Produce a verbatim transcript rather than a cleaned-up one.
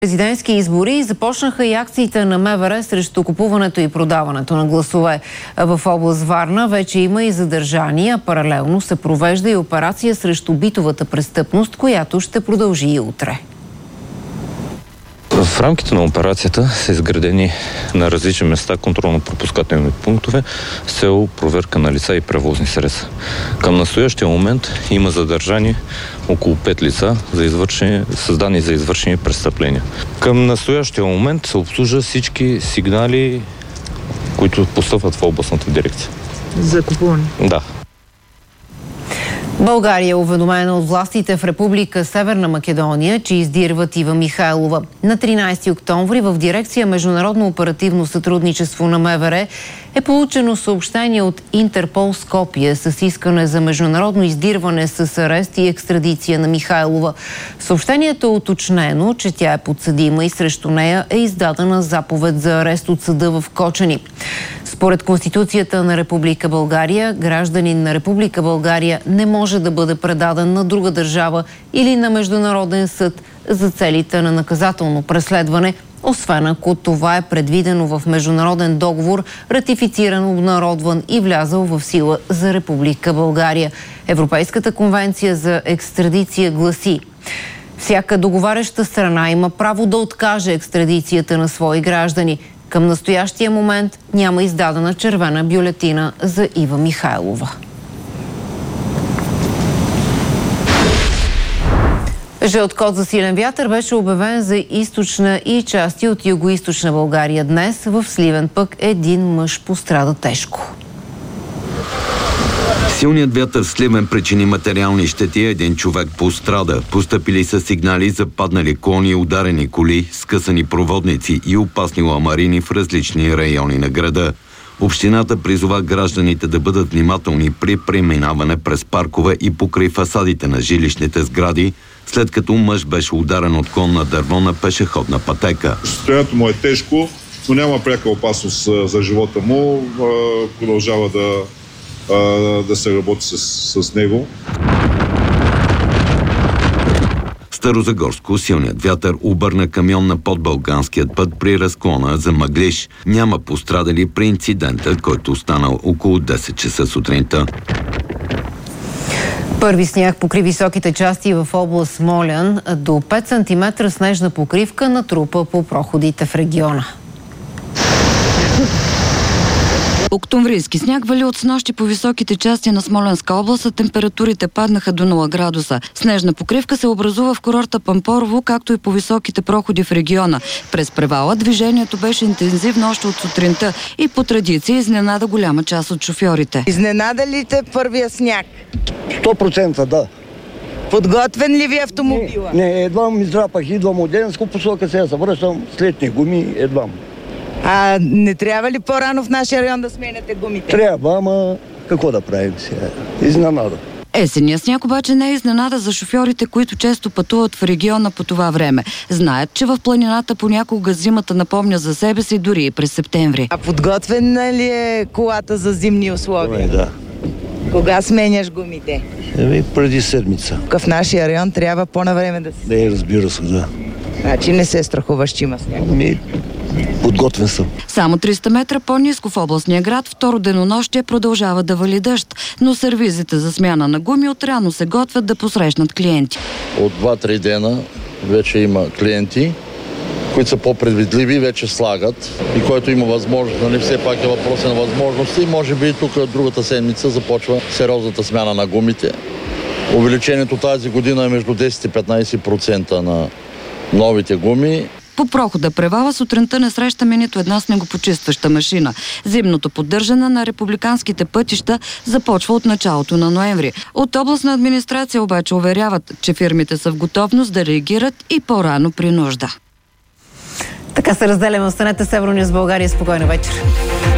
Президентски избори започнаха и акциите на МВР срещу купуването и продаването на гласове. В област Варна вече има и задържани, а паралелно се провежда и операция срещу битовата престъпност, която ще продължи и утре. В рамките на операцията са изградени на различни места контролно-пропускателни пунктове с цел проверка на лица и превозни средства. Към настоящия момент има задържани около пет лица за извършени, създани за извършени престъпления. Към настоящия момент се обслужват всички сигнали, които постъпват в областната дирекция. За купуване? Да. България е уведомена от властите в Република Северна Македония, че издирват Ива Михайлова. На тринайсети октомври в дирекция Международно оперативно сътрудничество на МВР е получено съобщение от Интерпол Скопие с искане за международно издирване с арест и екстрадиция на Михайлова. Съобщението е уточнено, че тя е подсъдима и срещу нея е издадена заповед за арест от съда в Кочани. Според Конституцията на Република България, гражданин на Република България не може да бъде предаден на друга държава или на международен съд за целите на наказателно преследване, освен ако това е предвидено в международен договор, ратифициран, обнародван и влязъл в сила за Република България. Европейската конвенция за екстрадиция гласи: всяка договаряща страна има право да откаже екстрадицията на свои граждани. Към настоящия момент няма издадена червена бюлетина за Ива Михайлова. Жълт код за силен вятър беше обявен за източна и части от югоизточна България днес. В Сливен пък един мъж пострада тежко. Силният вятър в Сливен причини материални щети, един човек пострада. Постъпили са сигнали за паднали клони, ударени коли, скъсани проводници и опасни ламарини в различни райони на града. Общината призова гражданите да бъдат внимателни при преминаване през паркове и покрай фасадите на жилищните сгради, след като мъж беше ударен от клон на дърво на пешеходна пътека. Състоянието му е тежко, но няма пряка опасност за живота му. Продължава да, да се работи с, с него. Старозагорско силният вятър обърна камион на подбалганският път при разклона за Мъглиж. Няма пострадали при инцидента, който станал около десет часа сутринта. Първи сняг покри високите части в област Смолян. До пет сантиметра снежна покривка натрупа по проходите в региона. Октомврийски сняг вали от снощи по високите части на Смолянска област, а температурите паднаха до нула градуса. Снежна покривка се образува в курорта Пампорово, както и по високите проходи в региона. През превала движението беше интензивно още от сутринта и по традиция изненада голяма част от шофьорите. Изненада ли те първия сняг? сто процента да. Подготвен ли ви автомобила? Не, не, едва ми издрапах, идвам от Денско посока, сега се връщам с летни гуми, едва. А не трябва ли по-рано в нашия район да сменяте гумите? Трябва, ама какво да правим сега? Изненада. Есения сняг обаче не е изненада за шофьорите, които често пътуват в региона по това време. Знаят, че в планината понякога зимата напомня за себе си дори и през септември. А подготвена ли е колата за зимни условия? Ой, да. Кога сменяш гумите? Еми, преди седмица. В нашия район трябва по-навреме да си... Не, разбира се, да. Значи не се страхуваш, че има сняг? Ами, подготвен съм. Само триста метра по-ниско в областния град второ денонощие продължава да вали дъжд, но сервизите за смяна на гуми отрано се готвят да посрещнат клиенти. От два-три дена вече има клиенти, които са по-предвидливи, вече слагат и който има възможност, нали, все пак е въпрос на възможности. Може би тук другата седмица започва сериозната смяна на гумите. Увеличението тази година е между десет и петнайсет процента на новите гуми. По прохода Превала сутринта не срещаме нито една снегопочистваща машина. Зимното поддържане на републиканските пътища започва от началото на ноември. От областна администрация обаче уверяват, че фирмите са в готовност да реагират и по-рано при нужда. Така се разделяме. Останете с Евронюз България. Спокойна вечер.